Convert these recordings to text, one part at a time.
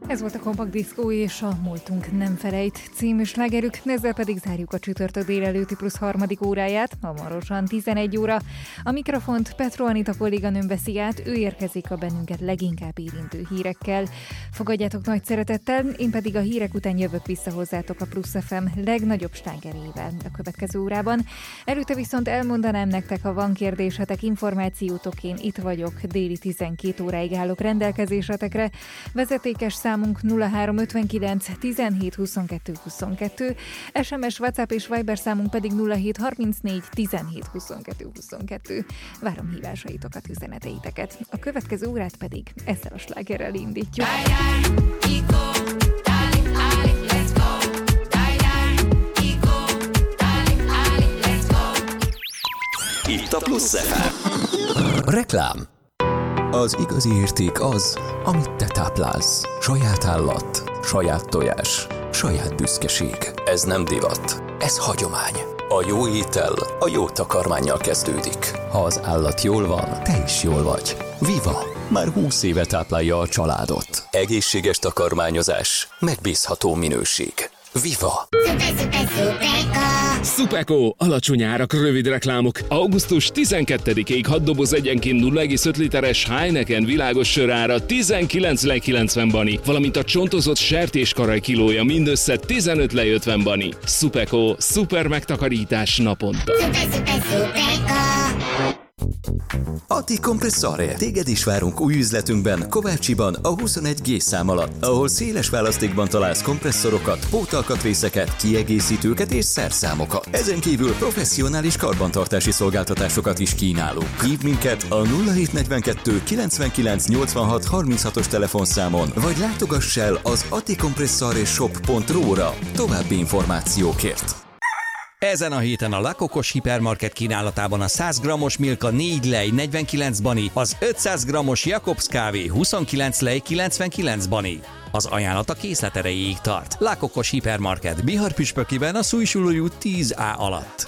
Ez volt a Kompakt Diszkó és a Múltunk nem felejt című slágerük, ezzel pedig zárjuk a csütörtök délelőtti plusz harmadik óráját, hamarosan 11 óra. A mikrofont Petro Anita kolléganőm veszi át, ő érkezik a bennünket leginkább érintő hírekkel. Fogadjátok nagy szeretettel, én pedig a hírek után jövök vissza hozzátok a Plusz FM legnagyobb slágerével a következő órában. Előtte viszont elmondanám nektek, ha van kérdésetek, információtok, én itt vagyok, déli 12 óráig állok rendelkezésetekre. Vezetékes számunk 0359 17 22 22, SMS, WhatsApp és Viber számunk pedig 0734 17 22 22. Várom hívásaitokat, üzeneteiteket. A következő órát pedig ezzel a slágerrel indítjuk. Itt a Plusz FM. Reklám. Az igazi érték az, amit te táplálsz. Saját állat, saját tojás, saját büszkeség. Ez nem divat, ez hagyomány. A jó étel a jó takarmánnyal kezdődik. Ha az állat jól van, te is jól vagy. Viva! Már 20 éve táplálja a családot. Egészséges takarmányozás, megbízható minőség. Viva! Supeko! Alacsony árak, rövid reklámok. Augusztus 12-ig 6 doboz egyenként 0,5 literes Heineken világos sör ára 19,90 bani, valamint a csontozott sertéskaraj kilója mindössze 15,50 bani. Supeko, szuper megtakarítás naponta. Ati Kompresszore. Téged is várunk új üzletünkben, Kovácsiban, a 21G szám alatt, ahol széles választékban találsz kompresszorokat, pótalkatrészeket, kiegészítőket és szerszámokat. Ezen kívül professzionális karbantartási szolgáltatásokat is kínálunk. Hívd minket a 0742 99 86 36-os telefonszámon, vagy látogass el az atikompressoreshop.ru-ra további információkért. Ezen a héten a Lakokos hipermarket kínálatában a 100 g-os Milka 4 lej 49 bani, az 500 g-os Jakobs kávé 29 lej 99 bani. Az ajánlat a készlet erejéig tart. Lakokos hipermarket Bihar-Püspökiben a Szújsulói út 10A alatt.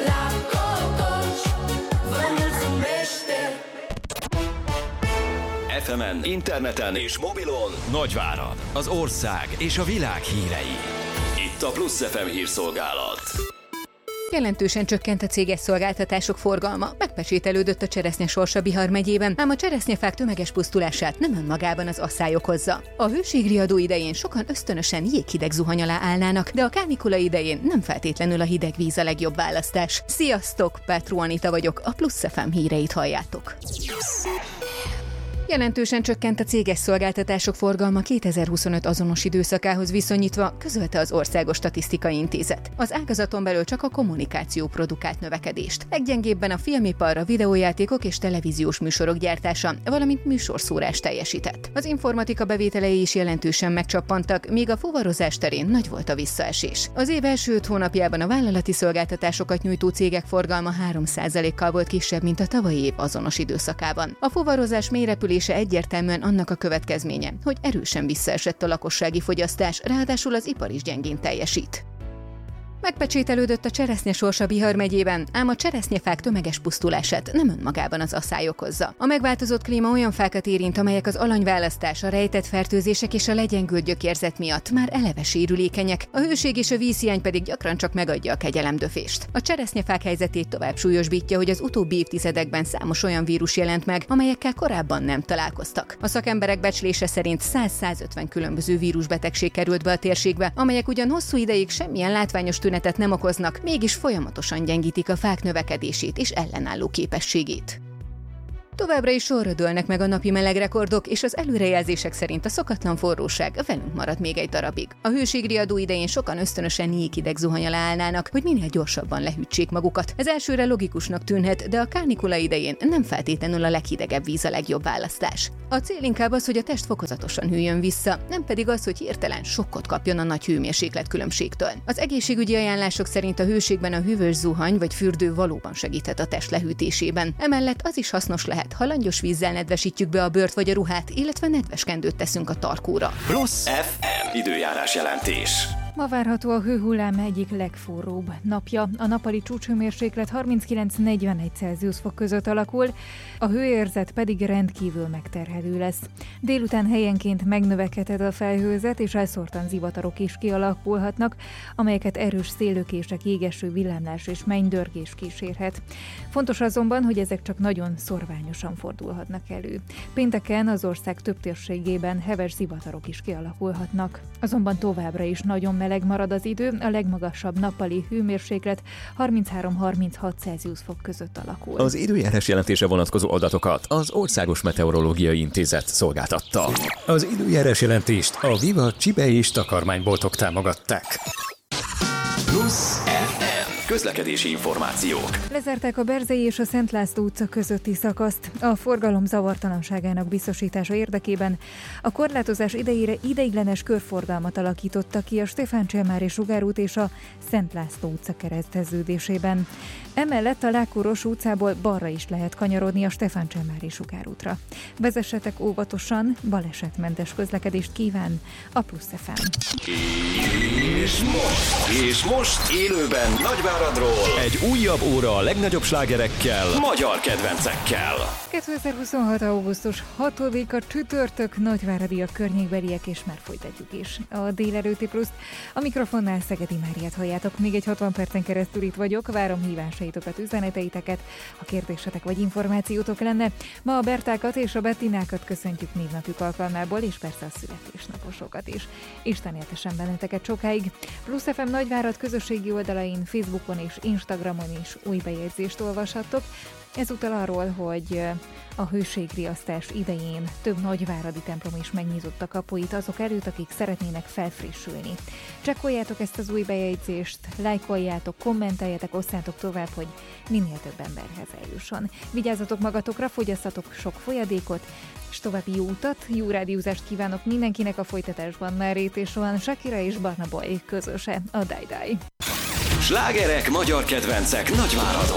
FM-en, interneten és mobilon Nagyvárad, az ország és a világ hírei. Itt a Plusz FM hírszolgálat. Jelentősen csökkent a céges szolgáltatások forgalma, megpecsételődött a cseresznye sorsa Bihar megyében, ám a cseresznyefák tömeges pusztulását nem önmagában az asszály okozza. A hőségriadó idején sokan ösztönösen jéghideg zuhany alá állnának, de a kánikula idején nem feltétlenül a hideg víz a legjobb választás. Sziasztok, Petro Anita vagyok, a Plusz FM híreit halljátok. Jelentősen csökkent a céges szolgáltatások forgalma 2025 azonos időszakához viszonyítva, közölte az Országos Statisztikai Intézet. Az ágazaton belül csak a kommunikáció produkált növekedést. Leggyengébben a filmipar, a videójátékok és televíziós műsorok gyártása, valamint műsorszórás teljesített. Az informatika bevételei is jelentősen megcsappantak, míg a fuvarozás terén nagy volt a visszaesés. Az év első 5 hónapjában a vállalati szolgáltatásokat nyújtó cégek forgalma 3%-kal volt kisebb, mint a tavalyi év azonos időszakában. A fuvarozás mélyrepülése egyértelműen annak a következménye, hogy erősen visszaesett a lakossági fogyasztás, ráadásul az ipar is gyengén teljesít. Megpecsételődött a cseresznye sorsa Bihar megyében, ám a cseresznyefák tömeges pusztulását nem önmagában az asszály okozza. A megváltozott klíma olyan fákat érint, amelyek az alanyválasztás, a rejtett fertőzések és a legyengült gyökérzet miatt már eleve sérülékenyek, a hőség és a vízhiány pedig gyakran csak megadja a kegyelemdöfést. A cseresznyefák helyzetét tovább súlyosbítja, hogy az utóbbi évtizedekben számos olyan vírus jelent meg, amelyekkel korábban nem találkoztak. A szakemberek becslése szerint 100-150 különböző vírusbetegség került be a térségbe, amelyek ugyan hosszú ideig semmilyen látványos tünetet nem okoznak, mégis folyamatosan gyengítik a fák növekedését és ellenálló képességét. Továbbra is sorra dőlnek meg a napi melegrekordok, és az előrejelzések szerint a szokatlan forróság velünk marad még egy darabig. A hőségriadó idején sokan ösztönösen jéghideg zuhany alá állnának, hogy minél gyorsabban lehűtsék magukat. Ez elsőre logikusnak tűnhet, de a kánikula idején nem feltétlenül a leghidegebb víz a legjobb választás. A cél inkább az, hogy a test fokozatosan hűljön vissza, nem pedig az, hogy hirtelen sokkot kapjon a nagy hőmérséklet különbségtől. Az egészségügyi ajánlások szerint a hőségben a hűvös zuhany vagy fürdő valóban segíthet a test lehűtésében. Emellett az is hasznos lehet, ha langyos vízzel nedvesítjük be a bőrt vagy a ruhát, illetve nedves kendőt teszünk a tarkóra. Plusz FM időjárás jelentés. Ma várható a hőhullám egyik legforróbb napja. A nappali csúcshőmérséklet 39-41 Celsius fok között alakul, a hőérzet pedig rendkívül megterhelő lesz. Délután helyenként megnövekedhet a felhőzet, és elszórtan zivatarok is kialakulhatnak, amelyeket erős széllökések, jégeső, villámlás és mennydörgés kísérhet. Fontos azonban, hogy ezek csak nagyon szorványosan fordulhatnak elő. Pénteken az ország több térségében heves zivatarok is kialakulhatnak. Azonban továbbra is nagyon meleg marad az idő, a legmagasabb nappali hőmérséklet 33-36 Celsius fok között alakul. Az időjárás jelentése vonatkozó adatokat az Országos Meteorológiai Intézet szolgáltatta. Az időjárás jelentést a Viva Csibe és takarmányboltok támogatták. Plusz FM. Közlekedési információk. Lezárták a Berzei és a Szent László utca közötti szakaszt. A forgalom zavartalanságának biztosítása érdekében a korlátozás idejére ideiglenes körforgalmat alakította ki a Stefán Cselmári sugárút és a Szent László utca kereszteződésében. Emellett a Lákóros utcából balra is lehet kanyarodni a Stefán Cselmári sugárútra. Vezessetek óvatosan, balesetmentes közlekedést kíván a Plusz FM. És most élőben Nagyváradról egy újabb óra a legnagyobb slágerekkel, magyar kedvencekkel. 2026. augusztus 6-a csütörtök, nagyváradiak, környékbeliek, és már folytatjuk is a délelőtti pluszt. A mikrofonnál Szegedi Máriát halljátok, még egy 60 percen keresztül itt vagyok, várom hívásaitokat, üzeneteiteket, ha kérdésetek vagy információtok lenne. Ma a Bertákat és a Bettinákat köszöntjük névnapjuk alkalmából, és persze a születésnaposokat is. Isten éltessen benneteket sokáig. Plusz FM Nagyvárad közösségi oldalain, Facebookon és Instagramon is új bejegyzést olvashattok. Ez utal arról, hogy a hőségriasztás idején több nagyváradi templom is megnyitotta kapuit azok előtt, akik szeretnének felfrissülni. Csekkoljátok ezt az új bejegyzést, lájkoljátok, kommenteljetek, osszátok tovább, hogy minél több emberhez eljusson. Vigyázzatok magatokra, fogyasszatok sok folyadékot, és további jó utat, jó rádiózást kívánok mindenkinek. A folytatásban már Rét és Rohan, Shakira és Barna Boy közöse, a Die Die. Slágerek, magyar kedvencek Nagyváradon.